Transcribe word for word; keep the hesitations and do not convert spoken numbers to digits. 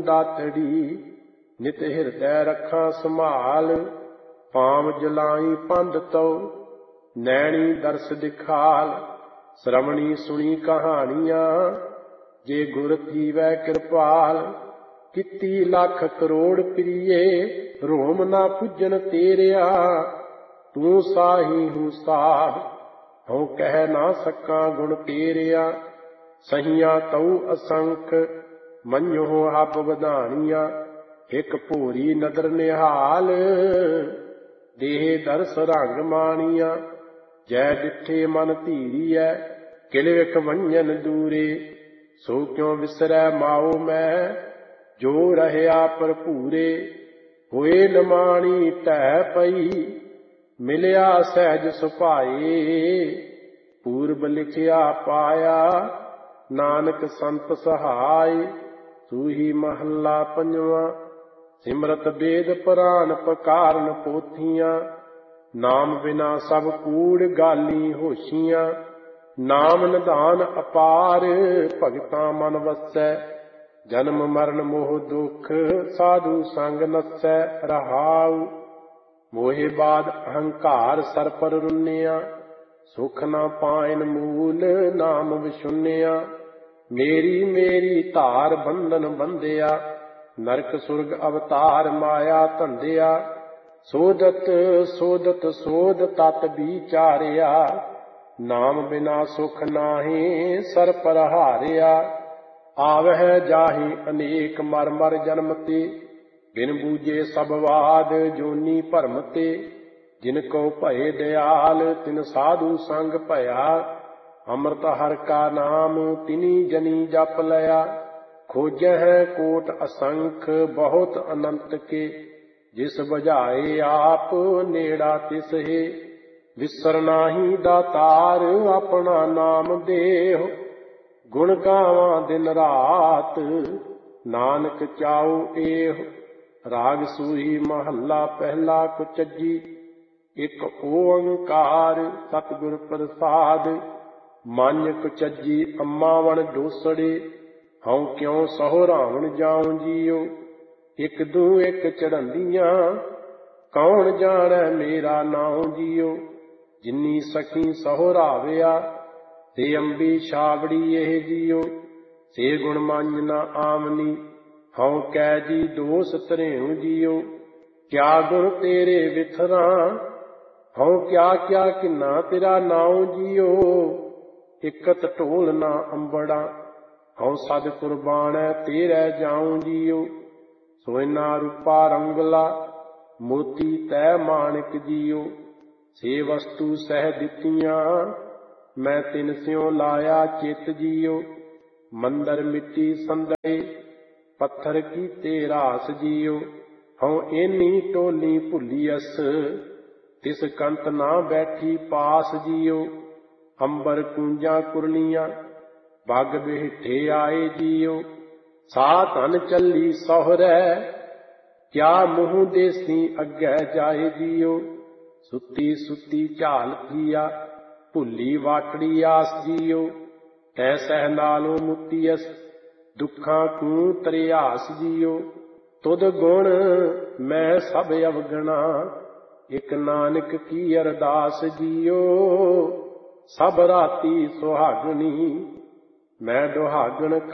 दातड़ी। नित हृदय रखा संभाल, पाम जलाई पंध तो। नैणी दर्श दिखाल, श्रवणी सुनी कहानियां। जे गुर थीवै कृपाल, कित्ती लाख करोड़ प्रिये। रोम ना पुजन तेरिया, तू साही हूँ साह। हूँ कह ना सका गुण तेरिया, सहिया तऊ असंख। मन्यो हब वधानिया, एक भोरी नदर निहाल। देह दर्श रंग मानिया, जै डिठे मन धीरियै। किलविख वंजन दूरे, सो क्यों विसरै माओ मैं। जो रहया भरपूरे, होए नमाणी ढह पई। मिलिया सहज सुभाए, पूर्व लिखिया पाया। नानक संत सहाय, सूही महला पंजवा। सिमरत वेद पुराण पकारण पोथियां। नाम बिना सब कूड़ गाली होशियां। नाम निधान अपार, भगतां मन वसै। जन्म मरण मोह दुख, साधु संग नसै रहाउ। मोहे बाद अहंकार सर पर रुनिया, सुख न पायन मूल नाम विशुनिया। मेरी मेरी धार बंधन बंधिया, नरक सुरग अवतार माया धंधिया। सोदत सोदत सोध तत विचारिया, नाम बिना सुख नाहि सर पर हारिया। आवह जाहि अनेक मर मर जन्म ते, बिन बूझे सब वाद जोनी भरम ते। जिनको भये दयाल, तिन साधु संग भया। अमृत हर का नाम, तिनी जनी जप लया। खोजह कोट असंख, बहुत अनंत के। जिस बुझाए आप, नेड़ा तिस हे। विसर नाहि दातार, अपना नाम देहो। गुण गावां दिन रात, नानक चाओ एहो। राग सूही महला पहला कुचजी। एक ओंकार सतगुर प्रसाद। मान्य कुचजी अम्मावण डोसड़े, हऊँ क्यों सहुरावण जाऊं जियो। एक दू एक चढ़ंदियां, कौन जाने मेरा नाम जियो। जिन्नी सखी सहुराविया, ते अंबी छावड़ी एह जियो। से गुण मांजना आमनी, हऊँ कै जी दोष तरेऊ जियो। क्या गुण तेरे विथरा, हऊँ क्या क्या किन्ना तेरा नाम जियो। इकत ढोल ना अंबड़ा, हऊँ सद कुर्बान तेरे जाऊं जियो। सोना रूपा रंगला, मोती तै माणिक जियो। से वस्तु सह दितियां, मैं तिन स्यों लाया चित जियो। मंदर मिट्टी संदे, पत्थर की तेरास जियो। हऊँ एनी टोली भुलियस, तिस कंत ना बैठी पास जियो। अंबर कूंजा कुरलियां, बाग बिहिठे आए जियो। सा धन चली सहुरै, क्या मुँह देसी अग्गै जाए जियो। सुती सुती झाल थिया, भुली वाटड़ी आस जियो। तै सह नालों मुक्तियस, दुखां कू तरियास जियो। तुद गुण मैं सब अवगणा, एक नानक की अरदास जियो। सब राती सुहागनी, मैं दुहागन